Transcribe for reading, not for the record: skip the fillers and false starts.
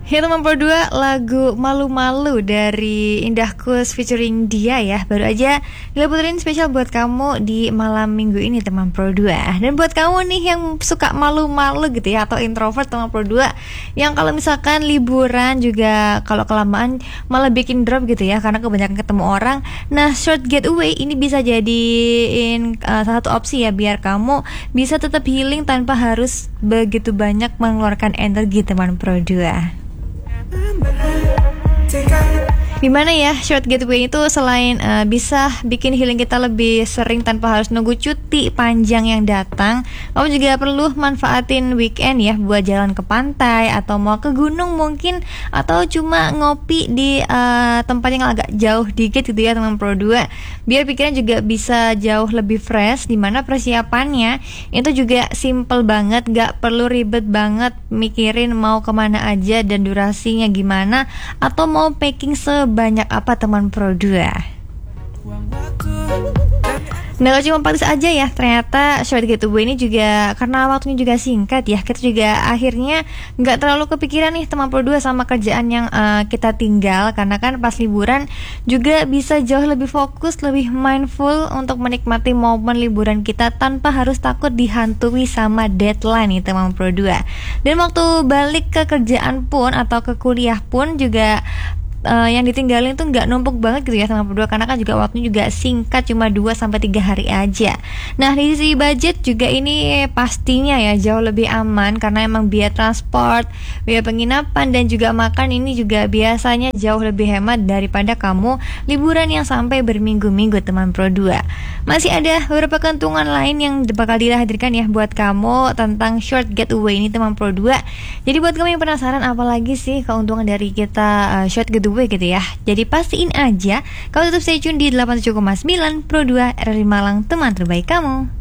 Hit nomor 2 lagu Malu-Malu dari Indah Kus featuring Dia ya. Baru aja diputerin spesial buat kamu di malam minggu ini teman Pro 2. Dan buat kamu nih yang suka malu-malu gitu ya, atau introvert teman Pro 2, yang kalau misalkan liburan juga kalau kelamaan malah bikin drop gitu ya karena kebanyakan ketemu orang. Nah, short getaway ini bisa jadiin salah satu opsi ya biar kamu bisa tetap healing tanpa harus begitu banyak mengeluarkan energi teman Pro 2. Gimana ya, short getaway itu selain bisa bikin healing kita lebih sering tanpa harus nunggu cuti panjang yang datang, kamu juga perlu manfaatin weekend ya buat jalan ke pantai atau mau ke gunung mungkin, atau cuma ngopi di tempat yang agak jauh dikit gitu ya teman Pro 2, biar pikiran juga bisa jauh lebih fresh. Dimana persiapannya itu juga simple banget, gak perlu ribet banget mikirin mau kemana aja dan durasinya gimana, atau mau packing banyak apa teman Pro 2. Nah, gak cuma praktis aja ya, ternyata short getaway ini juga karena waktunya juga singkat ya, kita juga akhirnya gak terlalu kepikiran nih teman Pro 2 sama kerjaan yang kita tinggal, karena kan pas liburan juga bisa jauh lebih fokus, lebih mindful untuk menikmati momen liburan kita tanpa harus takut dihantui sama deadline nih teman Pro 2. Dan waktu balik ke kerjaan pun atau ke kuliah pun juga yang ditinggalin tuh nggak numpuk banget gitu ya sama berdua, karena kan juga waktunya juga singkat, cuma 2-3 hari aja. Nah, di sisi budget juga ini pastinya ya jauh lebih aman, karena emang biaya transport, biaya penginapan dan juga makan ini juga biasanya jauh lebih hemat daripada kamu liburan yang sampai berminggu-minggu teman Pro 2. Masih ada beberapa keuntungan lain yang bakal dihadirkan ya buat kamu tentang short getaway ini teman Pro 2. Jadi buat kamu yang penasaran apalagi sih keuntungan dari kita short getaway gitu ya, jadi pastiin aja kamu tetap stay tune di 87,9 Pro 2 RRI Malang, teman terbaik kamu.